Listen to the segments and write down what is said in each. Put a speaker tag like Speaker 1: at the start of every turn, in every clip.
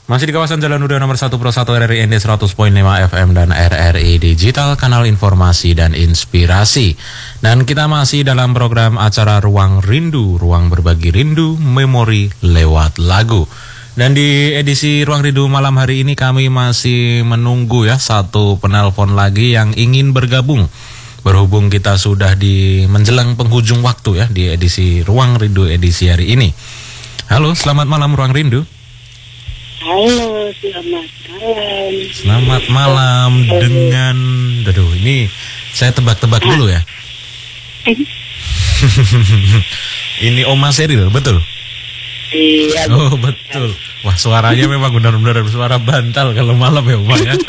Speaker 1: Masih di kawasan Jalan Uda nomor 1 Pro 1 RRI ND 100.5 FM dan RRI Digital, kanal informasi dan inspirasi. Dan kita masih dalam program acara Ruang Rindu, ruang berbagi rindu, memori lewat lagu. Dan di edisi Ruang Rindu malam hari ini kami masih menunggu ya satu penelpon lagi yang ingin bergabung. Berhubung kita sudah di menjelang penghujung waktu ya di edisi Ruang Rindu edisi hari ini. Halo, selamat malam Ruang Rindu.
Speaker 2: Halo, selamat malam.
Speaker 1: Selamat malam dengan, aduh ini saya tebak-tebak dulu ya. Ini Oma Seril, betul?
Speaker 2: Iya.
Speaker 1: Oh betul. Wah suaranya memang benar-benar suara bantal kalau malam ya Oma ya.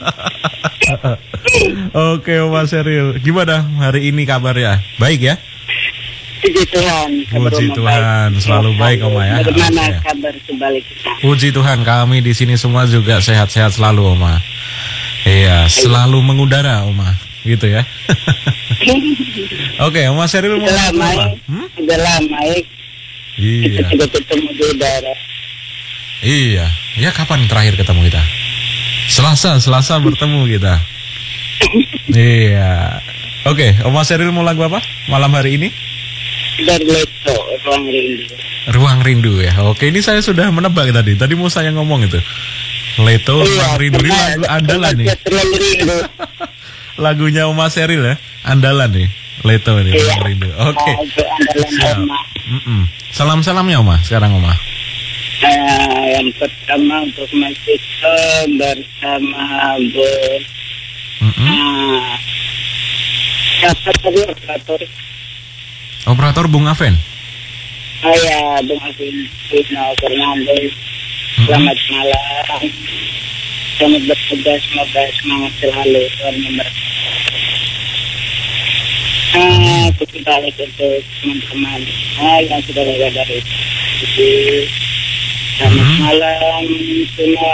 Speaker 1: Oke Oma Seril, gimana hari ini kabarnya? Baik ya?
Speaker 2: Puji Tuhan.
Speaker 1: Puji Tuhan, selalu baik Oma ya.
Speaker 2: Bagaimana kabar sebalik kita?
Speaker 1: Puji Tuhan, kami di sini semua juga sehat-sehat selalu Oma. Iya, selalu mengudara Oma, gitu ya. Oke, Oma Seril mau apa?
Speaker 2: Sudah lama ya.
Speaker 1: Iya.
Speaker 2: Kita sudah ketemu di udara.
Speaker 1: Iya, ya kapan terakhir ketemu kita? Selasa bertemu kita. Iya. Oke, Oma Seril mau lagu apa malam hari ini?
Speaker 2: Dari Leto, Ruang Rindu.
Speaker 1: Ruang Rindu ya. Oke, ini saya sudah menebak tadi. Tadi mau saya ngomong itu. Leto, Ruang Rindu. Ini lagu andalan nih. Lagunya Oma Seril ya. Andalan nih. Leto nih, Ruang Rindu. Oke. Siap. Salam-salamnya Oma, sekarang Oma.
Speaker 2: Yang pertama untuk Mas Tito bersama Bu. Siapa tadi operator?
Speaker 1: Operator Bung Aven.
Speaker 2: Oh ya, Bung Aven Fernandes. Selamat malam. Selamat bertugas, semoga semangat selalu. Tuhan memberkati. Kita balik untuk teman-teman yang sudah berada dari sini. Selamat malam semua,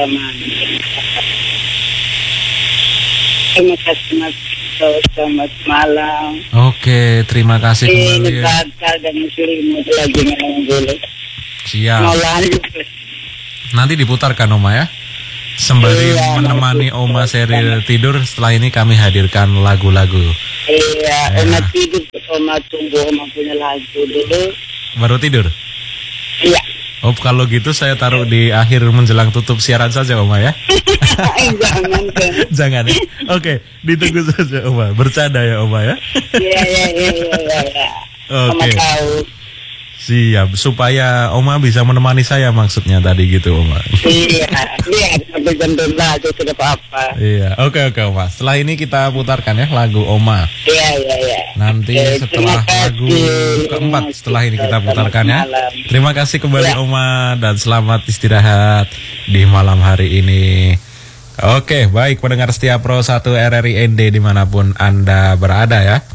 Speaker 2: terima kasih Mas. Selamat malam.
Speaker 1: Oke, terima kasih kembali.
Speaker 2: Dan muslimu lagi menunggu.
Speaker 1: Siap. Nanti diputarkan Oma ya. Sembari menemani Oma Seril tidur, setelah ini kami hadirkan lagu-lagu.
Speaker 2: Iya, Oma tidur, Oma tunggu Oma punya lagu dulu.
Speaker 1: Baru tidur?
Speaker 2: Iya.
Speaker 1: Oh, kalau gitu saya taruh di akhir menjelang tutup siaran saja Oma ya. Jangan ya. Oke, ditunggu saja Oma. Bercanda ya Oma ya.
Speaker 2: Iya.
Speaker 1: Oke. Siap, supaya Oma bisa menemani saya maksudnya tadi gitu Oma.
Speaker 2: Iya, sampai jam 12 itu sudah apa-apa.
Speaker 1: Iya, oke Oma. Setelah ini kita putarkan ya lagu Oma.
Speaker 2: Iya.
Speaker 1: Nanti setelah lagu keempat setelah ini kita putarkan ya. Terima kasih kembali Oma dan selamat istirahat di malam hari ini. Oke, baik pendengar setia Pro 1 RRI ND dimanapun Anda berada ya.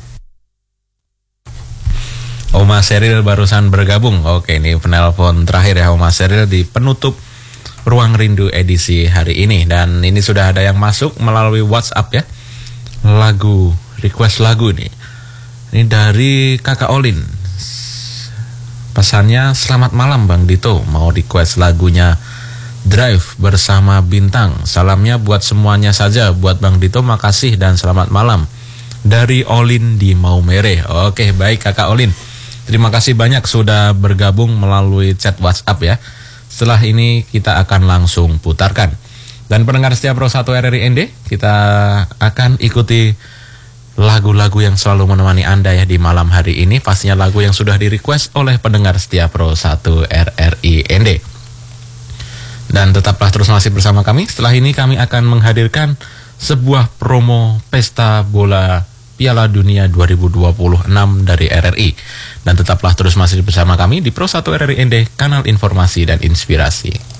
Speaker 1: Oma Seril barusan bergabung. Oke, ini penelpon terakhir ya Oma Seril di penutup Ruang Rindu edisi hari ini. Dan ini sudah ada yang masuk melalui WhatsApp ya. Lagu, request lagu nih. Ini dari Kakak Olin. Pesannya, selamat malam Bang Dito. Mau request lagunya Drive bersama Bintang. Salamnya buat semuanya saja. Buat Bang Dito makasih dan selamat malam. Dari Olin di Maumere. Oke, baik Kakak Olin. Terima kasih banyak sudah bergabung melalui chat WhatsApp ya. Setelah ini kita akan langsung putarkan. Dan pendengar setia Pro 1 RRI ND, kita akan ikuti lagu-lagu yang selalu menemani Anda ya di malam hari ini. Pastinya lagu yang sudah di-request oleh pendengar setia Pro 1 RRI ND. Dan tetaplah terus masih bersama kami. Setelah ini kami akan menghadirkan sebuah promo pesta bola Piala Dunia 2026 dari RRI. Dan tetaplah terus masih bersama kami di Pro 1 RRI ND, kanal informasi dan inspirasi.